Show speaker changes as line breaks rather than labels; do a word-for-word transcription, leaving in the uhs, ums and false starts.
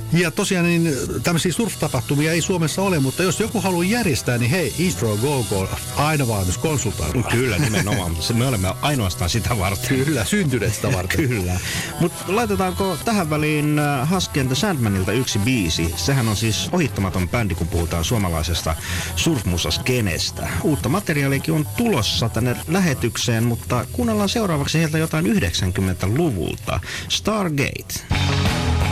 Ja tosiaan niin tämmöisiä surf-tapahtumia ei Suomessa ole, mutta jos joku haluaa järjestää, niin hei, Istro Go Go aina valmis konsultoimaan.
Kyllä, nimenomaan. Me olemme ainoastaan sitä varten.
Kyllä, syntyneet sitä varten.
Kyllä. Mutta laitetaanko tähän väliin Husky and the Sandmanilta yksi biisi? Sehän on siis ohittamaton bändi, kun puhutaan suomalaisesta surfmusaskenestä. Uutta materiaaliakin on tulossa tänne lähetykseen, mutta kuunnellaan seuraavaksi heiltä jotain yhdeksänkymmentäluvulta. Stargate.